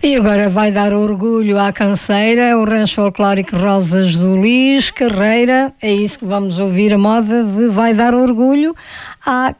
E agora vai dar orgulho à Canseira, o Rancho Folclórico Rosas do Lis, Carreira. É isso que vamos ouvir, a moda de vai dar orgulho à